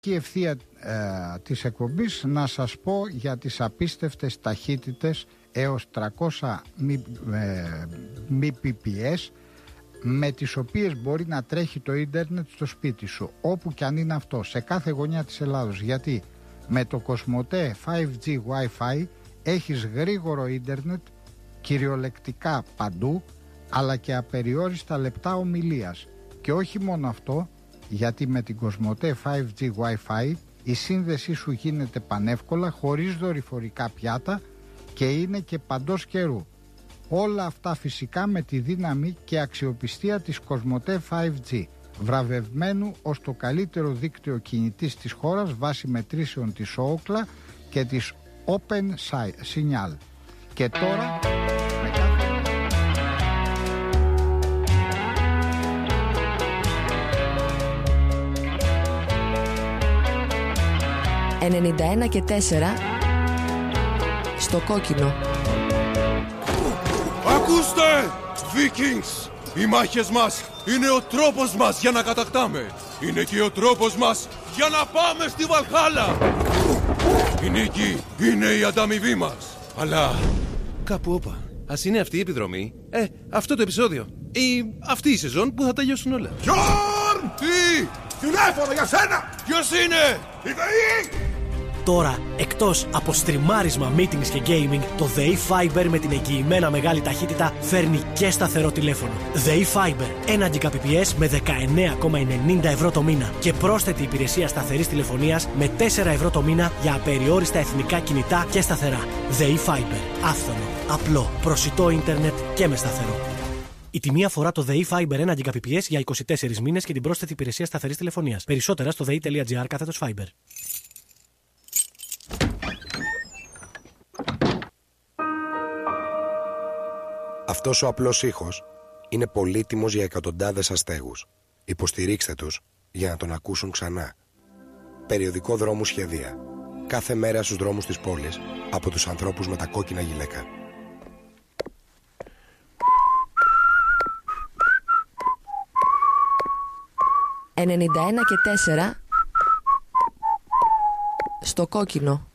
Και ευθεία της εκπομπής να σας πω για τις απίστευτες ταχύτητες έως 300 Mbps με τις οποίες μπορεί να τρέχει το ίντερνετ στο σπίτι σου, όπου και αν είναι αυτό, σε κάθε γωνιά της Ελλάδος. Γιατί με το Κοσμοτέ 5G Wi-Fi έχεις γρήγορο ίντερνετ κυριολεκτικά παντού, αλλά και απεριόριστα λεπτά ομιλίας. Και όχι μόνο αυτό, γιατί με την Κοσμοτέ 5G Wi-Fi η σύνδεσή σου γίνεται πανεύκολα, χωρίς δορυφορικά πιάτα και είναι και παντός καιρού. Όλα αυτά φυσικά με τη δύναμη και αξιοπιστία της Κοσμοτέ 5G, βραβευμένου ως το καλύτερο δίκτυο κινητής της χώρας βάσει μετρήσεων της Ookla και της Open Signal. Και τώρα... 91 και 4 στο κόκκινο. Ακούστε, Vikings! Οι μάχες μας είναι ο τρόπος μας για να κατακτάμε. Είναι και ο τρόπος μας για να πάμε στη Βαλχάλα. Η νίκη είναι η ανταμοιβή μας. Αλλά κάπου όπα. Ας είναι αυτή η επιδρομή, αυτό το επεισόδιο ή αυτή η σεζόν που θα τελειώσουν όλα. Γιόρν! Τι! Τηλέφωνο για σένα! Ποιος είναι? Η ΔΕΗ! Τώρα, εκτός από στριμάρισμα, meetings και gaming, το ΔΕΗ Fiber με την εγγυημένα μεγάλη ταχύτητα φέρνει και σταθερό τηλέφωνο. ΔΕΗ Fiber, 1 Gbps με 19,90 ευρώ το μήνα και πρόσθετη υπηρεσία σταθερής τηλεφωνίας με 4 ευρώ το μήνα για απεριόριστα εθνικά κινητά και σταθερά. ΔΕΗ Fiber, άφθονο, απλό, προσιτό ίντερνετ και με σταθερό. Η τιμή αφορά το ΔΕΗ Fiber 1 Gbps για 24 μήνες και την πρόσθετη υπηρεσία σταθερής τηλεφωνίας. Περισσότερα στο dei.gr/Fiber. Αυτός ο απλός ήχος είναι πολύτιμος για εκατοντάδες αστέγους. Υποστηρίξτε τους για να τον ακούσουν ξανά. Περιοδικό Δρόμου Σχεδία. Κάθε μέρα στους δρόμους της πόλης από τους ανθρώπους με τα κόκκινα γυλαίκα. «91 και 4 στο κόκκινο».